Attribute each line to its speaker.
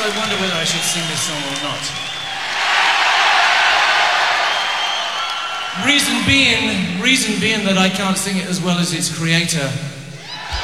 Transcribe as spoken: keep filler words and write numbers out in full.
Speaker 1: I wonder whether I should sing this song or not. Reason being, reason being that I can't sing it as well as its creator.